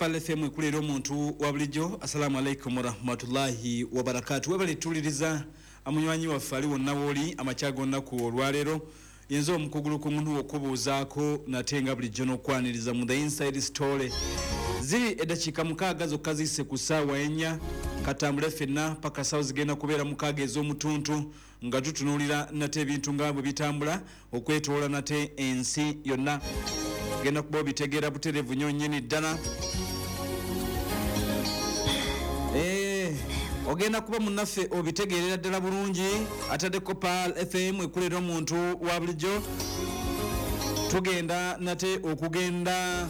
Pale FM kulira omuntu wa bulijjo. Assalamu alaikum warahmatullahi wabarakatuh. Webale tuliriza amunywanyi waffe ali wonna woli amakyago nnaku olwaleero yenzo omukugulu ku muntu okubuuzaako natenga bulijjo n'okwaniriza mu the inside story. Ziri eddakiika mukaaga zokka zisse ku ssaawa ennya katambule ffenna paka ssaawa zigenda kubeera mukaaga ez'omutuntu nga tutunuulira nate ebintu nga bwe bitambula okwetoola nate ensi yonna. Genda kuba obitegeera butereevu nnyo nnyini ddala. Ogenda kuba munnaffe obitegeerera ddala bulungi ataddeko Pal FM ekulera omuntu wa bulijjo. Tugenda nate okugenda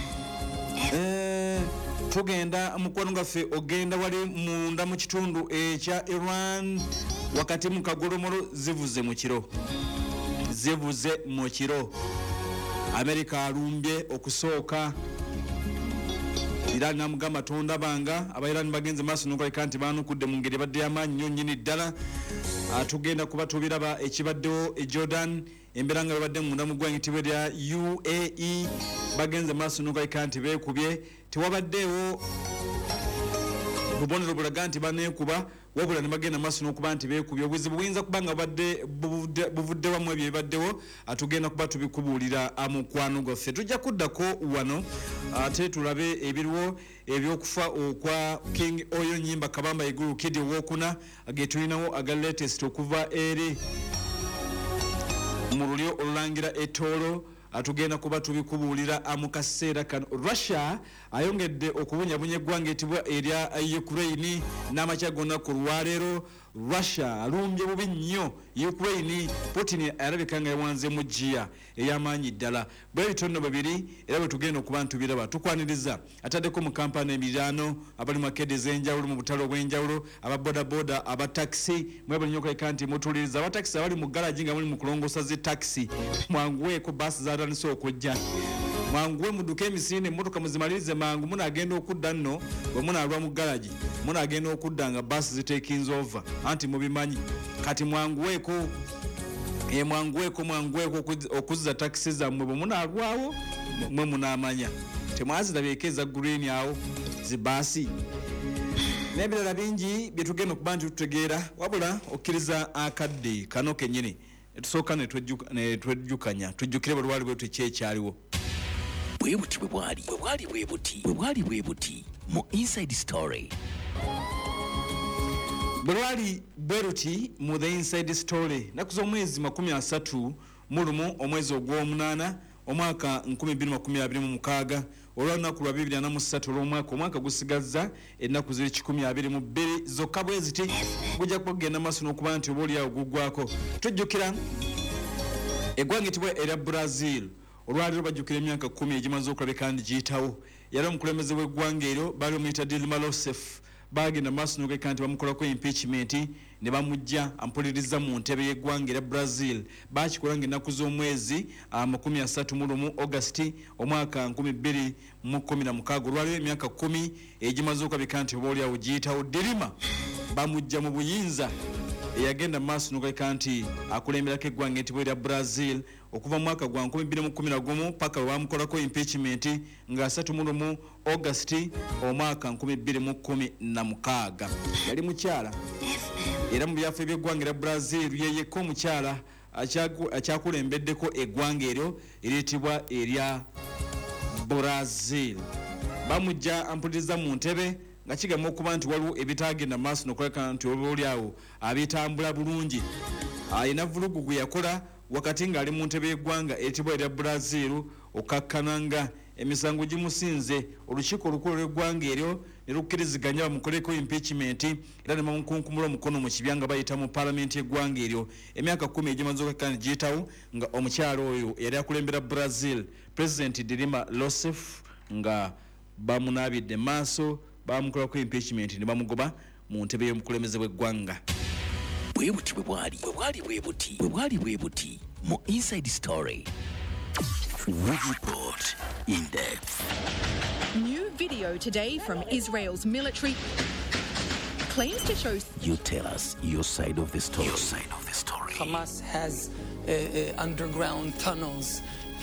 tugenda mukwano gaffe ogenda wali munda mu kitundu ekya Iran wakati mu kagolomolo zivuze mu kiro. Amerika alumbye okusooka Iran namugamba tonda banga abairani bagenze maaso n'okuleka nti baanukudde mu ngeri badde y'amaanyi nnyo nnyini ddala. Tugenda kuba tubiraba ekibaddewo e Jordan embeera nga babadde munda mu ggwanga ettibwa lya UAE bagenze maaso n'okuleka nti beekubye tewabaddeewo bubonero bulaga nti baneekuba wabula ne bagenda maaso n'okuba nti beekubye. Obuzibu buyinza kuba nga buvudde wamu ebyo ebibaddewo atugenda kuba tubikubuulira mukwano gwaffe. Tujja kuddako wano ate tulabe ebiriwo ebyokufa okwa King Oyo Nyimba Kabamba Iguru Kid owokuna ge tulinawo aga latest okuva eri mu lulyo olulangira ettoolo. Atugenda kuba tubikubuulira mu kaseera kano. Russia ayongedde okubunyabunya eggwanga ettibwa erya Ukraine n'amakya gonna ku lwaleero. Russia alumbye bubi nnyo Ukraine. Putin alabika nga yawanze mu jjiya ey'amaanyi ddala. Bwe bitono babiri era bwe tugenda okuba ntubiraba tukwaniriza ataddeko mu kampani emiriraano abali mu akedi ez'enjawulo mu butale obw'enjawulo aba bodaboda aba taxi mwebali nnyo okuleka nti mutuliriza aba taxi abali mu galaji nga muli mu kulongoosa zi taxi mwanguweeko baasi zaatandise okujja. Mwanguwe muduke emisinde emmotoka muzimalirize mangu munaagenda okudda nno bwe munaalwa mu galaji munaagenda okudda nga baasi ziteekinze over anti mubimanyi kati mwanguweeko okuzza takisi zammwe bwe munaalwawo mwe munaamanya temwazirabyeko eza green awo zibaasi n'ebirala bingi bye tugenda okuba nti tutegeera wabula okkiriza akadde kano kennyini tusooka ne twejjukanya tujjukire bwe lwali bwetu ekyekyaliwo bwebuti bwe buti mu inside story. Bwali beruti mu the inside story nakuza omwezi 30 mulumu omwezi ogw'omunana omwaka 2026 olw'olunaku lwa 2023 olw'omwaka gusigazza ennaku ziri 122 zokka bwe ziti gujja kugenda maaso n'okuba nti oba oliawo guggwako. Tujjukira eggwanga ettibwa erya Brazil olwaleero bajjukira emyaka 10 egimaze okulabika ndi giyitawo. Yali omukulembeze w'eggwanga eryo baali omuyita Dilma Rousseff bagenda maaso n'okuleka nti bamukolako impeachment ne bamujja ampuliriza mu ntebe y'eggwanga erya Brazil. Bakikola ng'ennaku z'omwezi 31 August omwaka 2016. Olwaleero emyaka 10 egimaze okulabika nti oba oliawo giyitawo. Dilma bamujja mu buyinza eyagenda maaso n'okuleka nti akulemberako eggwanga ettibwa erya Brazil okuva mu mwaka gwa 2011 paka lwe bamukolako impeachment nga 31 August omwaka 2016. Yali mukyala era mu byafa by'eggwanga erya Brazil yeyekka omukyala akyakulembeddeko eggwanga eryo eryetibwa erya Brazil. Bamujja ampuliriza mu ntebe nga kigamba okuba nti waliwo ebitagenda maaso n'okuleka nti oba oliawo abitambula bulungi. Ayina vulugu gwe yakola wakati ng'ali mu ntebe y'eggwanga etibwa erya Brazil okakkananga emisango gimusinze olukiiko olukulu lw'eggwanga eryo ne lukkiriziganya bamukoleko impeachment era ne bamukunkumula omukono mu kibya nga bayita mu paalamenti y'eggwanga eryo. Emyaka 10 egimaze okulabika nti giyitawo nga omukyala oyo yali akulembera Brazil President Dilma Rousseff nga bamunaabidde maaso bamukolako impeachment ne bamugoba mu ntebe y'omukulembeze w'eggwanga. Bwebuti bwe buti mu inside story. Report in depth. New video today from Israel's military claims to show. You tell us your side of the story. Hamas has underground tunnels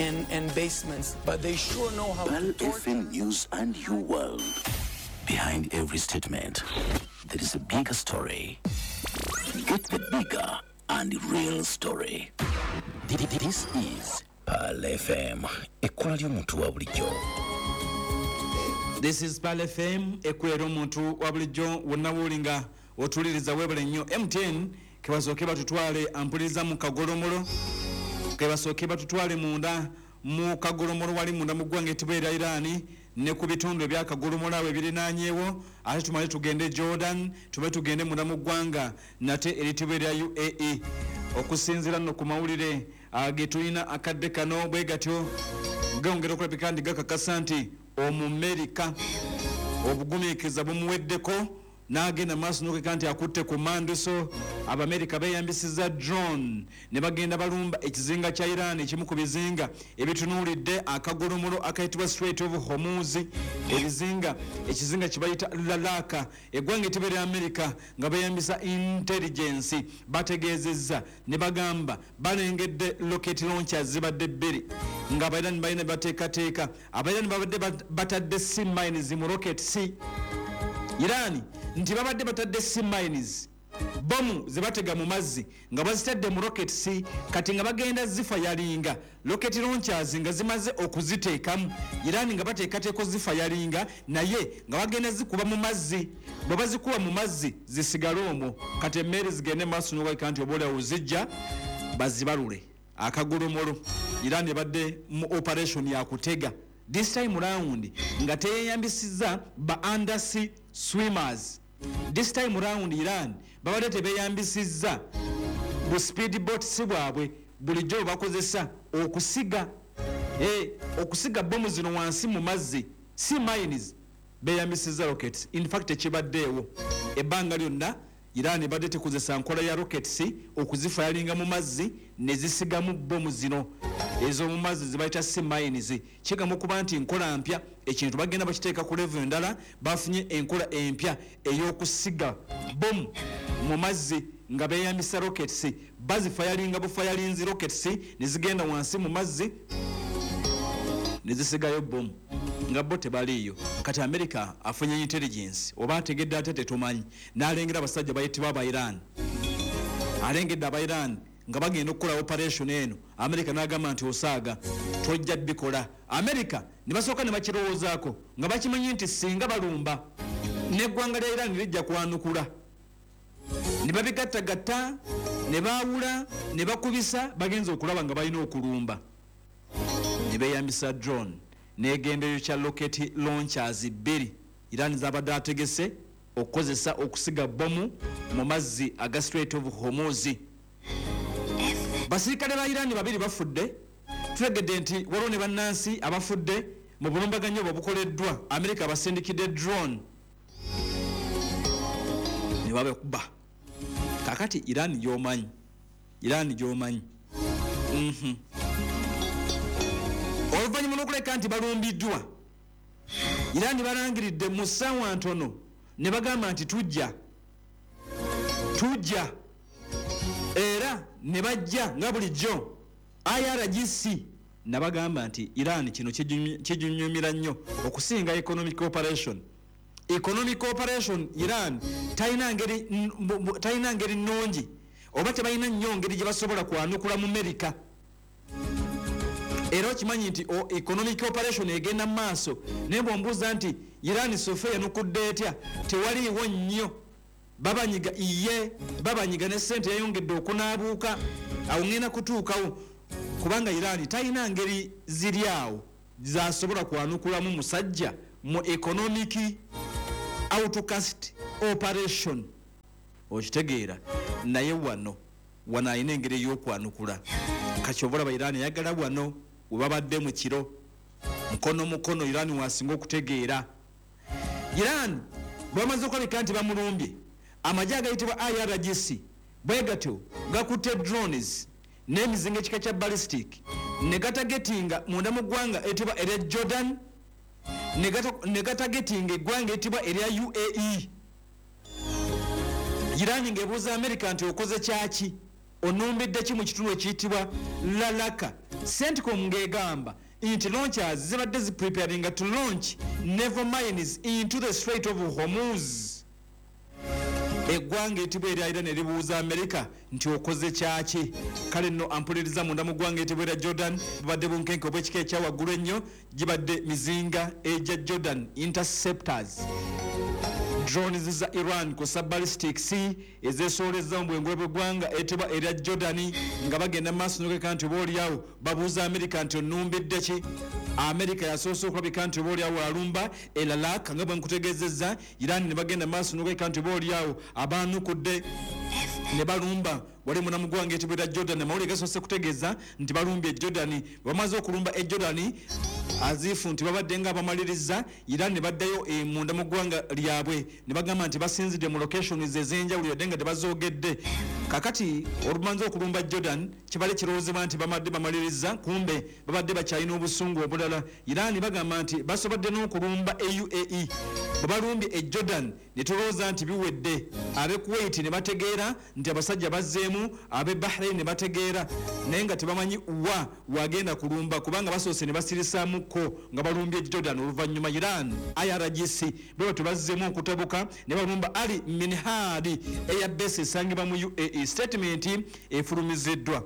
and basements, but they sure know how Pearl to torture. FM News and You World. Behind every statement, there is a bigger story. Get the bigger and real story. This is Pearl FM, ekkola ly'omuntu wa bulijjo. This is Pearl FM, ekkola ly'omuntu wa bulijjo wonna w'olinga otuliriza weebale nnyo. MTN kebasooke batutwale ampuliriza mu kagolomolo, kebasooke batutwale munda mu kagolomolo wali munda mu ggwanga ettibwa erya Iran ne ku bitundu ebyakagolomolo awo ebirinaanyeewo, ate tumale tugende Jordan, tube tugende munda mu ggwanga nate eritibwa erya UAE. Okusinziira nno ku mawulire ge tulina akadde kano bwe gatyo gongera okulabika nti gakakasa nti Omumerika obugumiikiriza bumuweddeko n'agenda maaso n'okeka nti akutte ku manduso. Abamerika beeyambisiza drone ne bagenda balumba ekizinga kya Iran, ekimu ku bizinga ebitunuulidde akagolomolo akayitibwa Strait of Hormuz. Ekizinga kye bayita Lalaka, eggwanga ettibwa erya Amerika nga beeyambisa intelligence bategeezezza ne bagamba balengedde rocket launchers zibadde bbiri nga Abayirani balina bateekateeka. Abayirani babadde batadde sea mines mu rockets. Iran nti babadde batadde sea mines, bomu zibatega mu mazzi nga bazitadde mu rockets, kati nga bagenda zifayalinga rocket launchers nga zimaze okuziteekamu. Iran nga bateekateeka zifayalinga naye nga bagenda zikuba mu mazzi. Bwe bazikuba mu mazzi zisigale omwo, kati emmeeri zigende maaso n'okulabika nti oboolyawo zijja bazibalule akagolomolo. Iran ebadde mu operation ya kutega this time round nga teyeyambisizza ba undersea swimmers. This time round Iran babadde tebeyambisizza bu speedboat si bwabwe bulijjo bakozesa okusiga bomu zino wansi mu mazzi. Sea mines beyambisizza rockets. In fact ekibaddeewo ebbanga lyonna Iran ebadde tekozesa nkola ya rockets okuzifayalinga mu mazzi ne zisigamu bomu zino ezo mu mazzi zibayita sea mines. Kigamu kuba nti nkola mpya ekintu bagenda bakiteeka ku level endala, bafunye enkola empya ey'okusiga bomu mu mazzi nga beeyambisa rockets. Bazifayalinga bufayalinzi rockets ne zigenda wansi mu mazzi ne zisigayo bomu nga bo tebaliiyo. Kati Amerika afunye intelligence oba ategedde ate tetumanyi, n'alengera abasajja bayitibwa aba Iran, alengedde aba Iran nga bagenda okukola operation eno. Amerika n'agamba nti osaaga tojja bikola. Amerika ne basooka ne bakirowoozaako nga bakimanyi nti singa balumba n'eggwanga lya Iran lijja kwanukula, ne babigattagatta ne baawula ne bakubisa, bagenza okulaba nga balina okulumba. Ne beeyambisa drone n'egendeyo kya rocket launchers bbiri Iran zabadde ategese okukozesa okusiga bomu mu mazzi aga Strait of Hormuz. Basirikale ba Iran babiri bafudde. Tulegedde nti waliwo ne bannansi abafudde mu bulumbaganyo obukoleddwa. Amerika abasindikidde drone ne babekuba. Kakati Iran gy'omanyi, oluvannyuma n'okuleka nti balumbiddwa, Iran balangiridde mu ssaawa ntono ne bagamba nti tujja era ne bajja nga bulijjo. IRGC nabagamba nti Iran kino kijunyumira nnyo okusinga economic operation. Iran talina ngeri nnungi oba tebalina nnyo ngeri gye basobola kwanukula mu Amerika. Era okimanyi nti economic operation egenda mu maaso, naye bw'ombuuza nti Iran sofe yanukudde etya, tewaliiwo nnyo. Babanyiga ne ssente yayongedde okunaabuuka, awo ngenda kutuukawo kubanga Iran talina ngeri ziri awo zasobola kwanukulamu musajja mu economic outcast operation. Okitegeera, naye wano alina engeri ey'okwanukula. Kakyobola ba Iran yagala wano we babadde mu kiro mukono Iran wasinga okutegeera. Iran bwamaze okulabika nti bamulumbye, amagye agayitibwa IRGC bwe gatyo gakutte drones n'emizinga ekika kya ballistic ne gatagetinga munda mu ggwanga etibwa erya Jordan, ne gatagetinga eggwanga etibwa erya UAE. Iran ng'ebuuza Amerika nti okoze kyaki, onumbidde ki mu kitundu ekiyitibwa Lalaka CENTCOM ng'egamba nti launchers zibadde zipreparing to launch naval mines into the Strait of Hormuz. Eggwanga etibwa erya Iran eribuuza America nti okoze kyaki. Kale nno ampuliriza munda mu ggwanga etibwa erya Jordan babadde bunkenke obw'ekika ekyawaggulu ennyo gibadde mizinga egya Jordan interceptors. Drones za Iran ku ballistics ezeesoleza mu bwengula bw'eggwanga etibwa erya Jordan nga bagenda maaso n'okeka nti boolyawo babuuza America nti onumbidde ki. America yasoose okulabika nti boolyawo alumba elalak nga bwe nkutegeezezza. Iran ne bagenda maaso n'okeka nti boolyawo abaanukudde ne balumba wali muna mugwange etibwa Jordan. Amawulire gasoose kutegeeza nti balumbye Jordan. Bamaze okulumba Jordan azifu nti babadde nga abamaliriza. Iran ne baddayo munda mu ggwanga lyabwe ne bagamba nti basinzidde mu locations ez'enjawulo yadde nga tebazoogedde. Kakati olubanza okulumba Jordan kibale kirowoozebwa nti bamadde bamaliriza, kumbe babadde bakyalina obusungu obulala. Iran bagamba nti basobodde n'okulumba UAE. Bwe balumbye Jordan ne tulowooza nti biwedde. Ab'e Kuwait ne bategeera nti abasajja bazzeemu, ab'e Bahrain ne bategeera naye nga tebamanyi wa wagenda kulumba kubanga basoose ne basirisaamuko nga balumbye Jordan. Oluvannyuma Iran IRGC bwe tebazzeemu okutebuka ne balumba Ali Minhad eyabese esangibwa mu UAE. Statement efulumiziddwa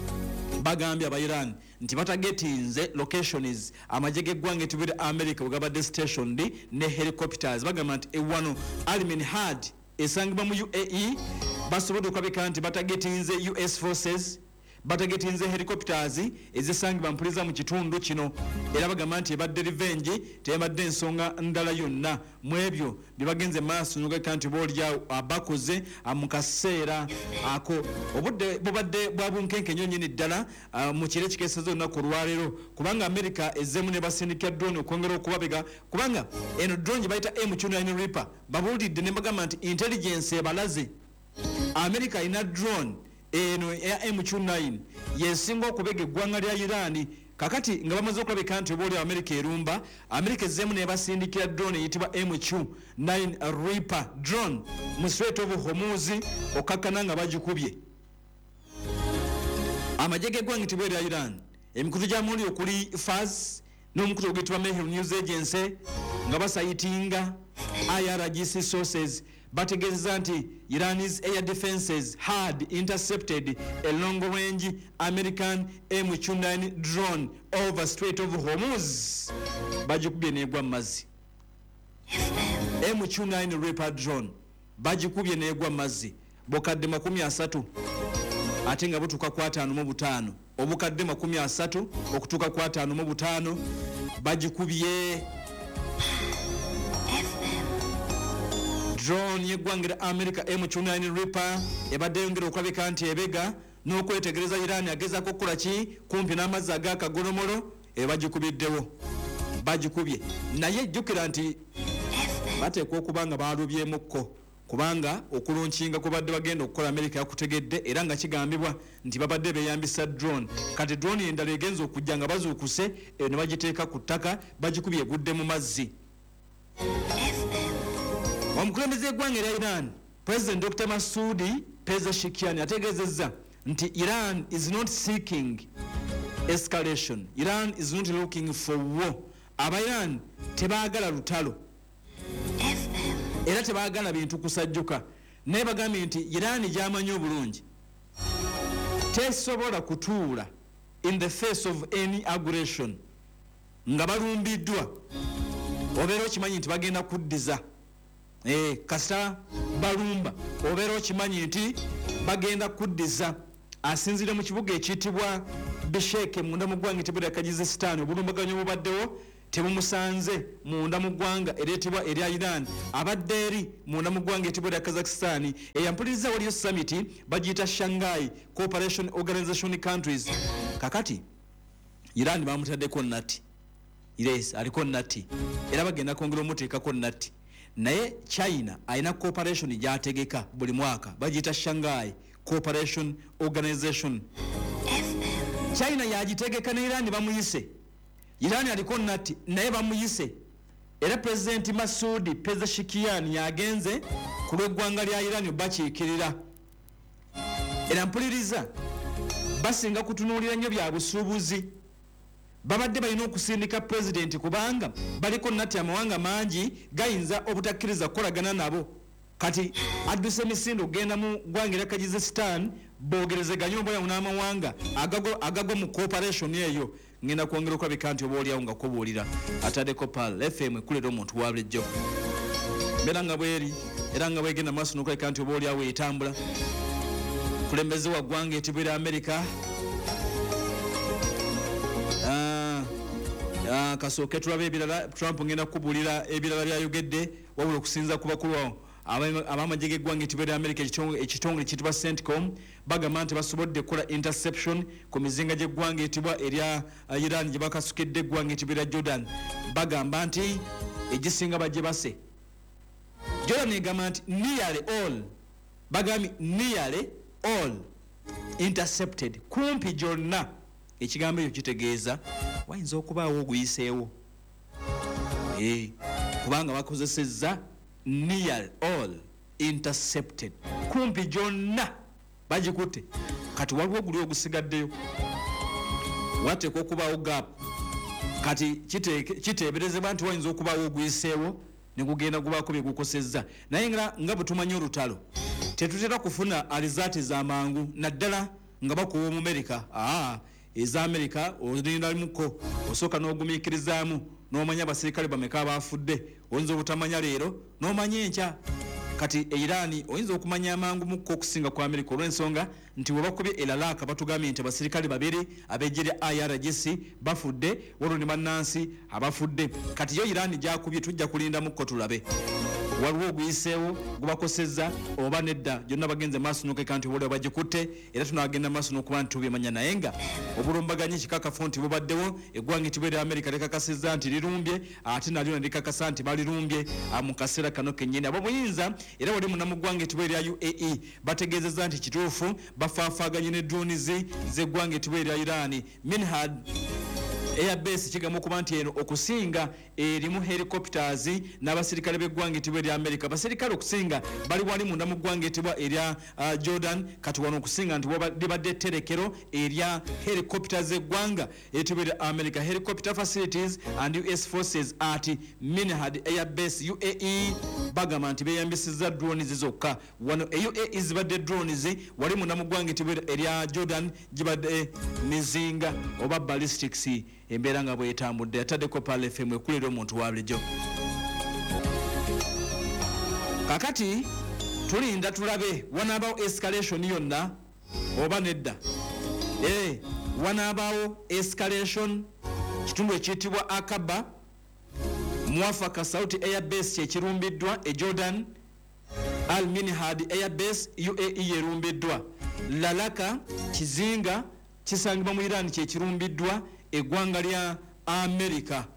bagambye aba Iran nti batagetinze locations amagye g'eggwanga etibwa America bwe gabadde stationed ne helicopters. Bagamba nti ewano Ali Minhad esangibwa mu UAE basobodde okulabika nti batagetinze US forces, batagetinze helicopters ezisangibwa mpuliza mu kitundu kino. Era bagamba nti ebadde revenge tebadde ensonga ndala yonna mu ebyo bye bagenze maaso n'okeka nti boolyawo abakoze mu kaseera ako. Obudde bubadde bwa bunkenke nnyo nnyini ddala mu kiro ekikeeseza olunaku olwaleero kubanga America ezzeemu ne basindika drone okwongera okubabega kubanga eno drone gye bayita MQ-9 Reaper babuulidde ne bagamba nti intelligence ebalaze. America ina drone eno ya MQ-9 yesinga okubega eggwanga lya Iran. Kakati nga bamaze okulabika nti obaolya America erumba, America ezzeemu nebasindikira drone eyitibwa MQ-9 Reaper drone mu Strait of Hormuz okakkana nga bagikubye. Amagye g'eggwanga etibwa erya Iran emikutu gya muli okuli Fars n'omukutu oguyitibwa Mehr News Agency nga basayitinga IRGC sources bategeeza nti Iran's air defenses had intercepted a long-range American MQ-9 drone over Strait of Hormuz. Bagikubye n'egwa mu mazzi. MQ-9 Reaper drone bagikubye n'egwa mu mazzi bukadde 30 ate nga butuuka ku 55. Obukadde 30 okutuuka ku 55 bagikubye. Drone yeggwanga America MQ-9 Reaper ebadde yongera okulabika nti ebega n'okwetegereza Iran agezaako okukola ki kumpi n'amazzi ag'akagolomolo bagikubiddewo. Bagikubye naye jjukira nti bateekwa okuba nga baalubyemukko kubanga okulunkinga kubadde bagenda okukola America yakutegedde era nga kigambibwa nti babadde beeyambisa drone. Kati drone endala egenza okujja nga bazuukuse ne bagiteeka ku ttaka bagikubye egudde mu mazzi. Omukulembeze w'eggwanga erya Iran President Dr. Masoudi Pezeshkian ategeezezza nti Iran is not seeking escalation. Iran is not looking for war. Aba Iran tebaagala lutalo era tebaagala bintu kusajjuka. Naye bagambye nti Iran gy'amanyi obulungi tesobola kutuula in the face of any aggression nga balumbiddwa obeera okimanyi nti bagenda kuddiza. Kasita balumba obeera okimanyi nti bagenda kuddiza. Asinzire mu kibuga ekiyitibwa Bishkek munda mu ggwanga etibwa Kajizistan. Obulumbaganyo obubaddewo tebumusanze munda mu ggwanga eryetibwa erya Iran, abadde eri munda mu ggwanga etibwa erya Kazakhstan. Eyampuliriza waliyo summit bagiyita Shanghai Cooperation Organization countries. Kakati Iran bamutaddeko nati. Yes, aliko nati era bagenda kwongera omuteekako nati. Naye China aina cooperation gyategeka buli mwaka bagiyita Shanghai Cooperation Organization. China yagitegeka ne Iran bamuyise. Iran aliko nati naye bamuyise. Era President Masoudi Pezeshkian yagenze ku lw'eggwanga lya Iran bakiikirira. Era mpuliriza basinga kutunuulira nnyo bya busuubuzi babadde balina okusindika pulezidenti kubanga baliko nati amawanga mangi gayinza obutakkiriza kukolagana nabo kati adduse emisinde okugenda mu ggwanga erya Kyrgyzstan boogerezeganye obwayamu n'amawanga agagwa mu cooperation eyo ngenda kwongera okulabika nti oba oliawo nga kubuulira ataddeko Pal FM ekulera omuntu wa bulijjo mbeera nga bweri era nga bwegenda maaso n'okulabika nti oba oliawo etambula kulembeze wa ggwanga etibwera Amerika kasooke tulabe ebirala Trump ngenda kubuulira ebirala byayogedde wabula okusinza ku bakulu abamagye g'eggwanga etibwera Amerika ekitongole kitibwa CENTCOM bagamba nti basobodde kukola interception ku mizinga gy'eggwanga etibwa erya Iran gye bakasukidde eggwanga etibwera Jordan bagamba nti egisinga bajje base Jordan egamba nti nearly all bagambye nearly all intercepted kumpi gyonna ekigambo ekyo kitegeeza wayinza okubaawo oguyiseewo kubanga bakozesezza near all intercepted kumpi gyonna bagikutte kati waliwo oguli ogusigaddeyo wateekwa okubaawo gap kati kiteeberezebwa nti wayinza okubaawo oguyiseewo ne gugenda gubaako bye gukosezza naye nga bwe tumanyi olutalo tetutera kufuna alizaati z'amangu naddala nga bakuwa Omumerika eza Amerika olinda limuko osooka n'ogumiikirizaamu n'omanya abasirikale bameka abafudde oyinza obutamanya leero n'omanya enkya kati Irani oyinza okumanya amangu mukko okusinga ku Amerika olw'ensonga nti bwe bakubye elalaka batugambye nti abasirikale babiri ab'eggye IRGC bafudde waliwo ne bannansi abafudde kati yo Irani gyakubye tujja kulinda mukko tulabe waliwo oguyiseewo gubakosezza oba nedda gyonna bagenze maaso n'okeka nti obulira bagikutte era tunagenda maaso n'okuba nti tubyemanya naye nga obulumbaganyi kikakafu nti bubaddewo eggwanga etibwera Amerika likakasizza nti lirumbye ate nalyo ne likakasa nti balirumbye mu kaseera kano kennyini abo buyinza era wali muna mu ggwanga etibwera UAE bategeezezza nti kituufu bafaafaaganye ne drones z'eggwanga etibwera Iran Minhad Airbase kigamba okuba nti eno okusinga erimu helicopters n'abasirikale b'eggwanga etibwa erya Amerika abasirikale okusinga bali wali munda mu ggwanga etibwa erya Jordan kati wano okusinga nti libadde etterekero erya helicopters z'eggwanga etibwa erya America helicopter facilities and US forces at Minhad Airbase UAE bagamba nti beyambisizza drones zokka wano UAE zibadde drones wali munda mu ggwanga etibwa erya Jordan gibadde mizinga oba ballistics embeera nga bwetambudde ataddeko Pal FM ekulira omuntu wa bulijjo kakati tulinda tulabe wanaabawo escalation yonna oba nedda wanaabawo escalation kitundu ekiyitibwa Akaba Mwafaka Saudi Airbase kyekirumbiddwa e Jordan Al Minhad Airbase UAE yerumbiddwa Lalaka kizinga kisangibwa mu Iran kyekirumbiddwa eggwanga lya Amerika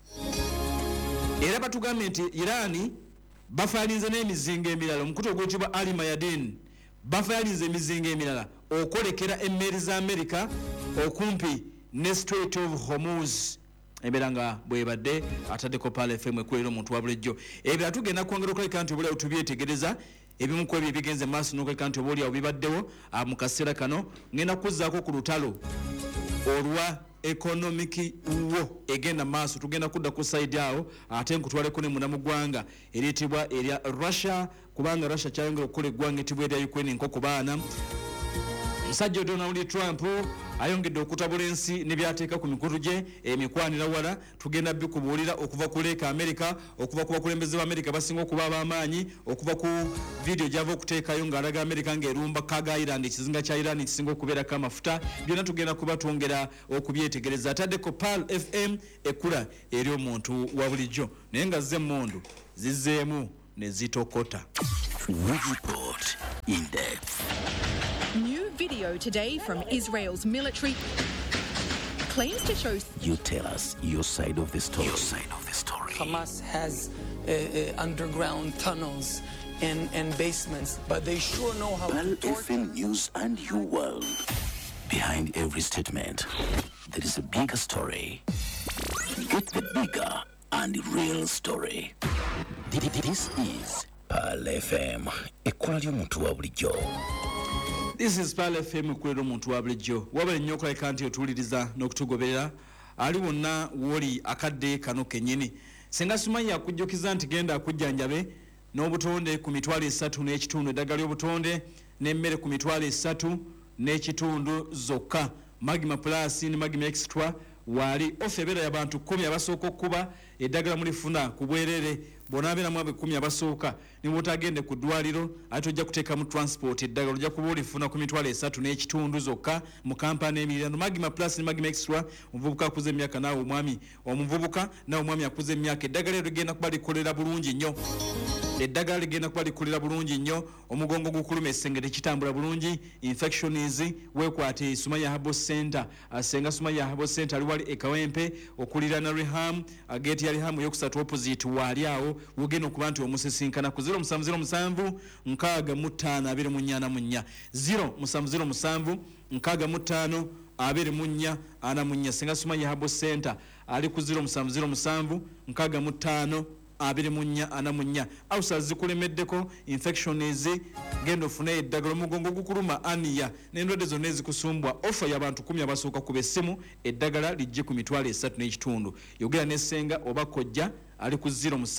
era batugambye nti Irani bafayalinze n'emizinga emirala omukutu oguyitibwa Ali Mayadin bafayalinze emizinga emirala okwolekera emmeeri za Amerika okumpi ne Strait of Hormuz embeera nga bwebadde ataddeko Pal FM ekulira omuntu wa bulijjo ebyo tugenda kwongera okuleka nti obulawo tubyetegereza ebimu ku ebyo ebigenze maaso n'okuleka nti obaoliawo bibaddewo mu kaseera kano ngenda kuzzaako ku lutalo olwa economic wo egenda maaso tugenda kudda ku side awo ate nkutwaleko ne muna mu ggwanga eriyitibwa erya Russia kubanga Russia kyayongera okukola eggwanga etibwa erya Ukraine nko ku baana Musajja Donald Trump ayongedde okutabula ensi nebyateeka ku mikutu gye emikwanira wala tugenda bikubuulira okuva ku leeka Amerika okuva ku bakulembeze ba Amerika basinga okuba ab'amaanyi okuva ku video gyava okuteekayo ng'alaga Amerika ng'erumba Kaga Island ekizinga kya Iran kisinga okubeerako amafuta byonna tugenda kuba twongera okubyetegereza ataddeko Pal FM ekula eri omuntu wa bulijjo naye nga zze emmundu zizzeemu ne zitokota. Report in depth. New video today from Israel's military claims to show... You tell us your side of the story. Your side of the story. Hamas has underground tunnels and basements, but they sure know how Pal to torture. FM News and You World. Behind every statement, there is a bigger story. Get the bigger and real story. This is Pal FM. Equality omuntu wa bulijjo. This is Pal FM kulero omuntu wa bulijjo wabale nnyo okulabika nti otuwuliriza n'okutugoberera ali wonna woli akadde kano kennyini singa Sumaya akujjukiza nti genda akujjanjabe n'obutonde ku mitwalo 3 n'ekitundu eddagala ly'obutonde n'emmere ku mitwalo 3 n'ekitundu zokka Magma Plus ne Magma Extra wali ofebera y'abantu 10 abasooka okuba eddagala mulifuna ku bwerere bonabeera mu 10 abasooka ne botagende ku ddwaliro ate ojja kuteeka mu transport eddagala ojja kuba olifuna ku mitwalo 3 n'ekitundu zokka mu kampani emiriraano Magma Plus ne Magma Extra omuvubuka akuze emyaka naawe omwami omuvubuka naawe omwami akuze emyaka eddagala eryo ligenda kuba likolera bulungi nnyo eddagala ligenda kuba likolera bulungi nnyo omugongo gukuluma essengere kitambula bulungi infections weekwate Sumaya Herbal Center asenga Sumaya Herbal Center ali wali ekawempe okulirana Reham ageti ya Reham yokusatu opposite wali awo wogeno kuba nti omusisinkana ku 0707 nkaaga mutana abiri munyana munya 0707 nkaaga mutano abiri munya ana munya senga Sumaya Herbal Center ali ku 0707 nkaaga mutano abiri munya ana munya ausazi kulemeddeko infections gendo fune eddagala mugongo gukuluma ania n'endwadde zonna ezikusumbwa ofa y'abantu 10 abasooka ku bessimu eddagala lijje ku mitwalo 3 n'ekitundu yogera n'essenga oba kojja ali ku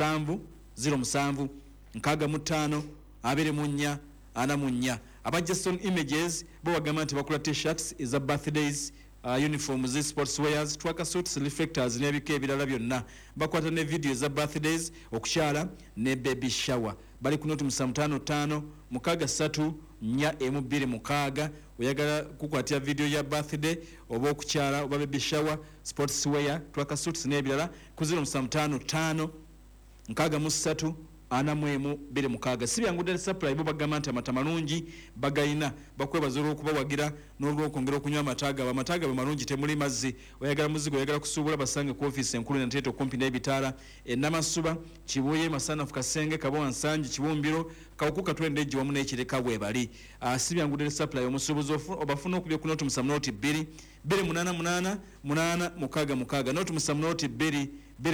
0707 nkaaga mutano abiri munya ana munya aba Jason Images bo bagamba nti bakula t-shirts eza birthdays uniforms, sports wears, tracker suits, reflectors n'ebika ebirala byonna bakwata ne video za birthdays okukyala ne baby shower bali ku noti 555 mukaga 3 nya M2 mukaga oyagala kukwatya video ya birthday oba okukyala oba baby shower sports wear tracker suits n'ebirala ku 0555 nkaga mu 3 ana mwemu bire mukaga sibyangude supply bo bagamba nti amata malungi bagayina bakwebaza okuba wagira n'olwokongera okunywa amataga malungi temuli mazzi oyagala muzigo oyagala kusuubula basange ku office enkulu na nteto kumpi n'ebitaala enamasuba kibuye masana fukasenge kabwa nsanji kibumbiro kawukuka twendeji wamu n'ekireka bwebali sibyangude supply omusubuzo obafuna okubye ku noti musamnoti 2 8 mukaga noti musamnoti 2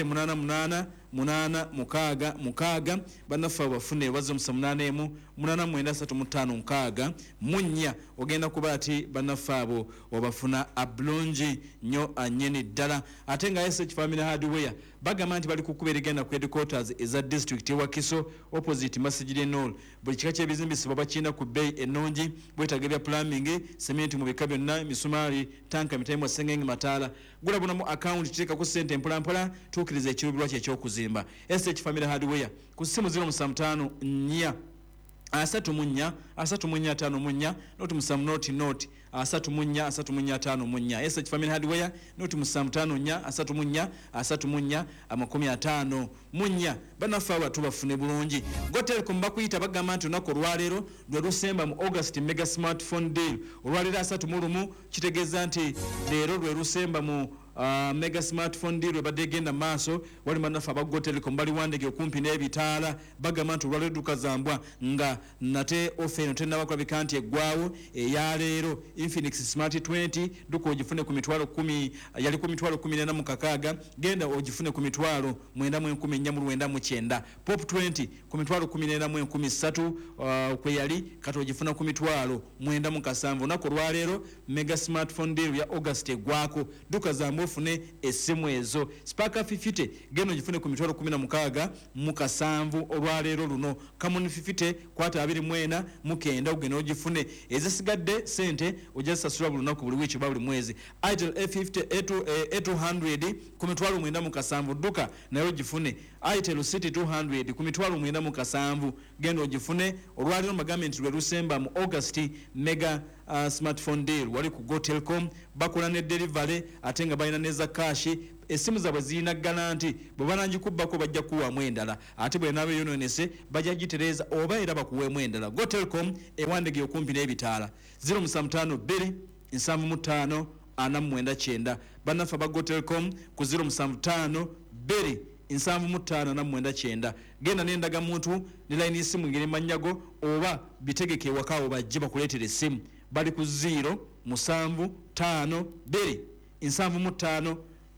8 banafa bafune bazo musamunane mu 8 nkaaga munya ogenda kuba ati banafa abo obafuna ablonji nyo anyeni ddala ate nga SH Family Hardware bagamba nti bali kukubera genda ku headquarters eza district ewa Kiso opposite Masjid Nol buli kika ky'ebizimbisibwa bakinda ku bay ennungi bwetagabya plumbing cement mu bika byonna misumari tanka mitayimo sengenge mataala gulabuna mu account teeka ku sente mpolampola tukiriza ekirubirwa kye ky'okuzimba SH Family Hardware ku simu 055 nya asatu munya 5 munya noti musamnoti noti 3 munya SH Family Hardware noti musamtano nya 3 munya 50 munya banafa watu bafune bulungi Gotelcom bakuyita bagamba nti nako lwalero lwe lusemba mu August mega smartphone deal olwalero 3 kitegeeza nti leero lwe lusemba mu mega smartphone deal badegenda maaso wali banafa ba Gotelcom bali wandege okumpi n'ebitaala bagamba nti olwalero dukazambwa nga nate ofeno tena bakula bikanti eggwawo eyaleero Infinix Smart 20 duko ogifune ku mitwalo 10 yali ku mitwalo 14 mu kakaga genda ogifune ku mitwalo 9 Pop 20 ku mitwalo 14 kwe yali kati ogifuna ku mitwalo 9 nako lwaleero mega smartphone deal ya August egwako dukazambwa ofune esimu ezo Spark 50 genda ogifune ku mitwalo 16 mu kasanvu olwaleero luno Camon 50 kwata 24 mu kenda ogenda ogifune ezisigadde sente ojasasula buli lunaku buli wiki buli mwezi Itel A50 A200 ku mitwalo 9 duka nayo ogifune Itel City 200 ku mitwalo 9 genda ogifune olwaliro magambe nti lwe lusemba mu August mega smartphone deal wali ku Gotelcom bakola ne delivery atenga balina neza cash esimu zabwe zirina garanti bwebanangikubbako bajja kuwamu endala ate bwe nabe yononese bajja gitereza oba era bakuweemu endala Gotelcom ewandege okumpi n'ebitaala 052 75 49 banafa ba Gotelcom ku 052 75 genda nendaga muntu ne line isimu ngire manyago oba bitegeke wakawo bajje bakuletere simu bali ku 0 musanvu 5 2 75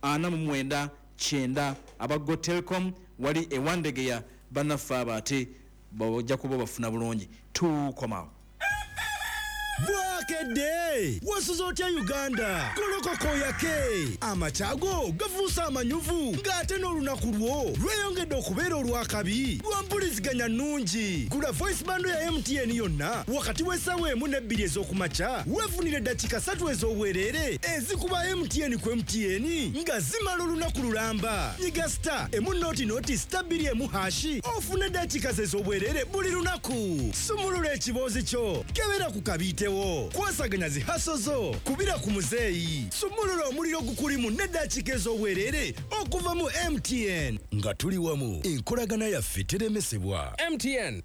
49 aba Gotelcom wali ewandege ya banafa bate bajja kuba bafuna bulungi tukomawo Okedde wasuza otya Uganda kolokoko yake amachago gafuusa amanyuvu ng'ate n'olunaku lwo lweyongedde okubeera olwakabi lwampuliziganya nnungi gula voice bando ya MTN yonna wakati w'essaawa emu n'ebbiri ez'okumakya weefunire eddakiika 3 ez'obwereere ezikuba MTN ku MTN nga zimala olunaku lulamba nyiga star emu nooti star 2 hashi ofune eddakiika ze ez'obwereere buli lunaku sumulula ekiboozi kyo kebera ku kabiitewo kwasaganya zihaso zo kubira ku muzeeyi sumulula omuliro gukulimu n'eddakiika ez'obwereere okuva mu MTN nga tuli wamu enkolagana yaffe teremesebwa. MTN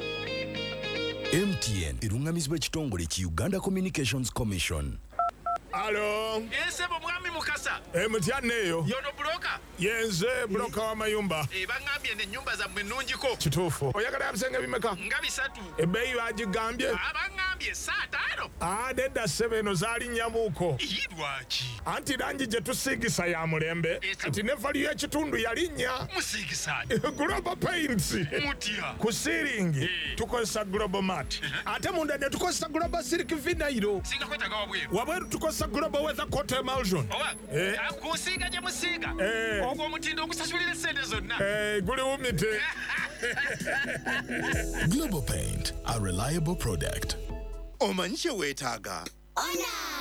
erungamizibwa ekitongole ki Uganda Communications Commission. Alo. Nsebo mwami Mukasa. Mutyanne eyo. Yono broka. Yenze broka wa mayumba. Bangambye ne nyumba za mwenungiko. Kituufu. Oyagala yabisenge bimeka? Nga 3. Ebbeeyi bagigambye? Abangambye 5. Nedda 7 zaali nyamuuko. Yidwaki. Anti langi gye tusiigisa ya mulembe. Anti ne vali y'ekitundu yalinnya. Musiigisa. Global Paints. Mutya. Ku ceiling tukozesa Global Mat. Ate munda ne tukozesa Global Silk Vinyl. Singa kwetaga wabweru. Wabweru tukozesa Global Weather Coat Emulsion. Kusiiga gye musiiga. Ogwo omutindo ogusasulira essente zonna. Guli wumite. Global Paint, a reliable product. Omanyi kye weetaaga?